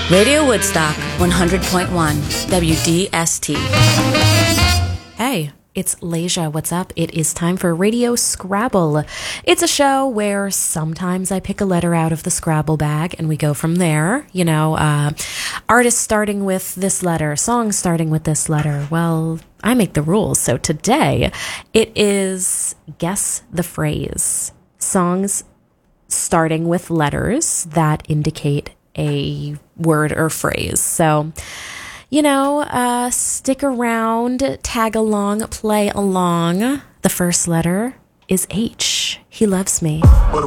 Radio Woodstock 100.1 WDST. Hey, it's Leisha. What's up? It is time for Radio Scrabble. It's a show where sometimes I pick a letter out of the Scrabble bag and we go from there. You know, artists starting with this letter, songs starting with this letter. Well, I make the rules. So today it is Guess the Phrase. Songs starting with letters that indicate a word or phrase. So, you know, stick around, tag along, play along. The first letter is H. He loves me. But